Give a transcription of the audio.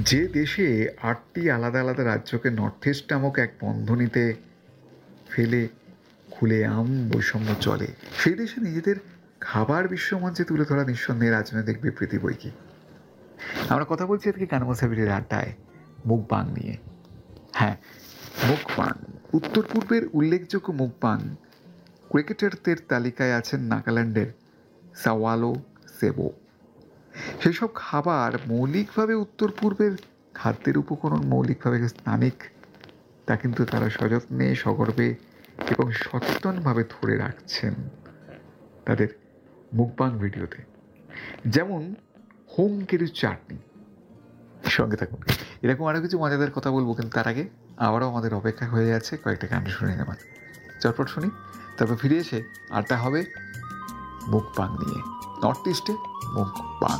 যে দেশে ৮টি আলাদা আলাদা রাজ্যকে নর্থ ইস্ট নামক এক বন্ধনীতে ফেলে খুলেআম বৈষম্য চলে, সেই দেশে নিজেদের খাবার বিশ্বমঞ্চে তুলে ধরা নিঃসন্দেহে রাজনৈতিক বিবৃতি বই কি। আমরা কথা বলছি আজকে কানমোসাবিরের আড্ডায় মুকবাং নিয়ে। হ্যাঁ, মুকবাং। উত্তর পূর্বের উল্লেখযোগ্য মুকবাং ক্রিকেটারদের তালিকায় আছেন নাগাল্যান্ডের সাওয়ালো সেবো। সেসব খাবার মৌলিকভাবে উত্তর পূর্বের খাদ্যের উপকরণ, মৌলিকভাবে স্থানিক, তা কিন্তু তারা সযত্নে, সগর্বে এবং সচেতনভাবে ধরে রাখছেন তাদের মুকবাং ভিডিওতে। যেমন হোম কেরু চাটনি। সঙ্গে থাকুন, এরকম আরও কিছু মজাদার কথা বলবো, কিন্তু তার আগে আবারও আমাদের অপেক্ষা হয়ে আছে কয়েকটা গান শুনে নেওয়ার। চটপট শুনি, তারপর ফিরে এসে আড্ডা হবে মুকবাং নিয়ে। নর্থ ইস্টে মুকবাং।